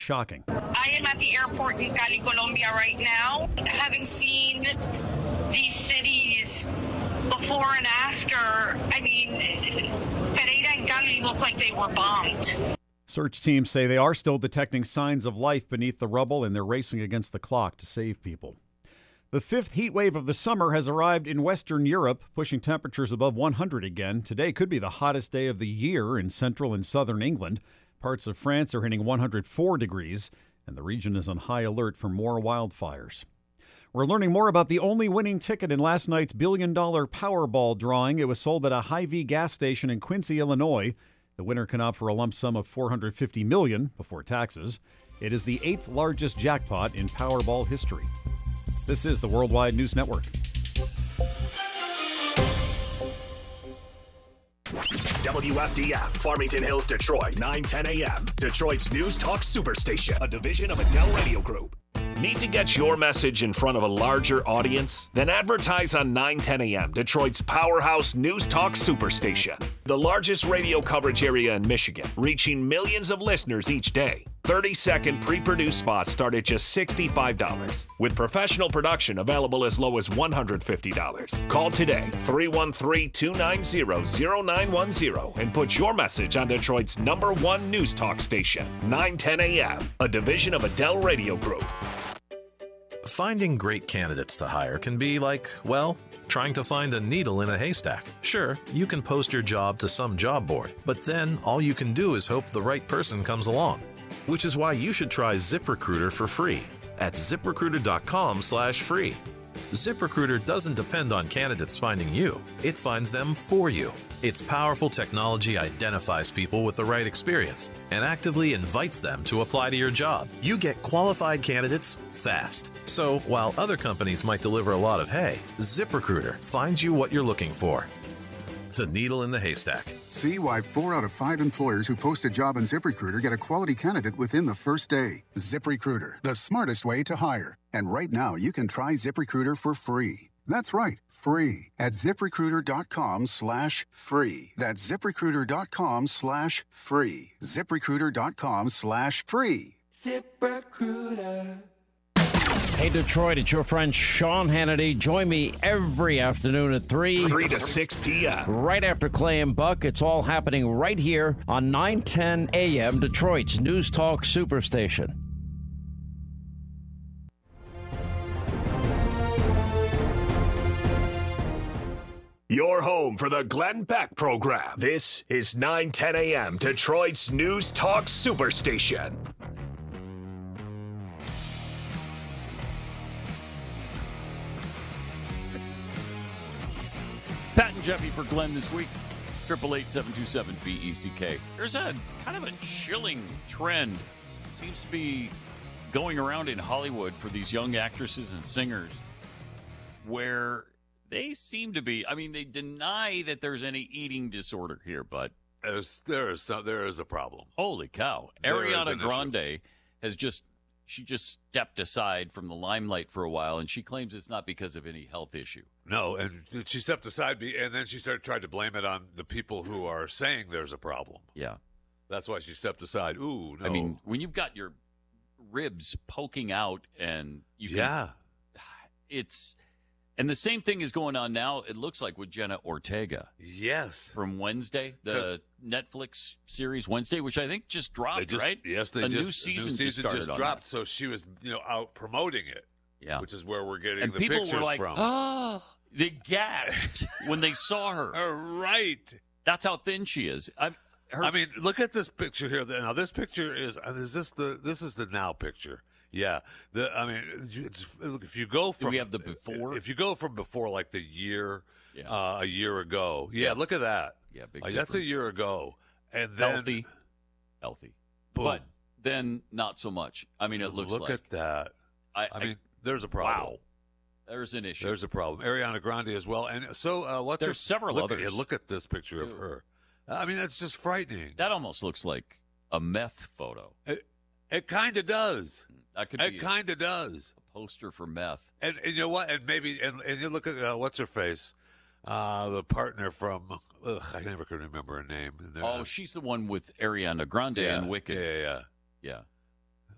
Shocking. I am at the airport in Cali, Colombia right now, having seen these cities before and after. I mean, Pereira and Cali look like they were bombed. Search teams say they are still detecting signs of life beneath the rubble, and they're racing against the clock to save people. The fifth heat wave of the summer has arrived in Western Europe, pushing temperatures above 100 again. Today could be the hottest day of the year in central and southern England. Parts of France are hitting 104 degrees, and the region is on high alert for more wildfires. We're learning more about the only winning ticket in last night's $1 billion Powerball drawing. It was sold at a Hy-Vee gas station in Quincy, Illinois. The winner can opt for a lump sum of $450 million before taxes. It is the 8th largest jackpot in Powerball history. This is the Worldwide News Network. WFDF, Farmington Hills, Detroit, 9:10 a.m. Detroit's News Talk Superstation, a division of Adele Radio Group. Need to get your message in front of a larger audience? Then advertise on 9:10 a.m., Detroit's powerhouse News Talk Superstation. The largest radio coverage area in Michigan, reaching millions of listeners each day. 30-second pre-produced spots start at just $65, with professional production available as low as $150. Call today, 313-290-0910, and put your message on Detroit's #1 News Talk station, 9:10 a.m., a division of Adele Radio Group. Finding great candidates to hire can be like, well, trying to find a needle in a haystack. Sure, you can post your job to some job board, but then all you can do is hope the right person comes along. Which is why you should try ZipRecruiter for free at ZipRecruiter.com/free. ZipRecruiter doesn't depend on candidates finding you. It finds them for you. Its powerful technology identifies people with the right experience and actively invites them to apply to your job. You get qualified candidates fast. So while other companies might deliver a lot of hay, ZipRecruiter finds you what you're looking for. The needle in the haystack. See why 4 out of 5 employers who post a job on ZipRecruiter get a quality candidate within the first day. ZipRecruiter, the smartest way to hire. And right now, you can try ZipRecruiter for free. That's right, free at ZipRecruiter.com/free. That's ZipRecruiter.com/free. ZipRecruiter.com/free. ZipRecruiter. Hey, Detroit, it's your friend Sean Hannity. Join me every afternoon at 3 to 6 p.m. Right after Clay and Buck. It's all happening right here on 9:10 a.m., Detroit's News Talk Superstation. Your home for the Glenn Beck program. This is 9:10 a.m., Detroit's News Talk Superstation. Pat and Jeffy for Glenn this week. 888-727-BECK. There's a kind of a chilling trend. Seems to be going around in Hollywood for these young actresses and singers where they seem to be, I mean, they deny that there's any eating disorder here, but there is a problem. Holy cow. Ariana Grande has just stepped aside from the limelight for a while, and she claims it's not because of any health issue. No, and she stepped aside, and then she tried to blame it on the people who are saying there's a problem. Yeah. That's why she stepped aside. Ooh, no. I mean, when you've got your ribs poking out and you can... Yeah. And the same thing is going on now, it looks like, with Jenna Ortega. Yes. From Wednesday, the Netflix series Wednesday, which I think just dropped, right? Yes, new season just dropped, so she was out promoting it. Yeah. Which is where we're getting and the pictures from. And people were like, oh, they gasped when they saw her. Right. That's how thin she is. I mean, look at this picture here. Now, this picture is this is the now picture. Yeah, if you go from, do we have the before? If you go from before, like a year ago, look at that. Yeah, big that's a year ago, and then healthy, boom. But then not so much. I mean, it looks look at that. I mean, there's a problem. Wow, there's an issue. There's a problem. Ariana Grande as well, and so there's several others. Look at this picture of her. I mean, that's just frightening. That almost looks like a meth photo. It kind of does. That could it kind of does. A poster for meth. And you know what? And maybe and you look at what's her face, the partner from I never can remember her name. She's the one with Ariana Grande and Wicked. Yeah.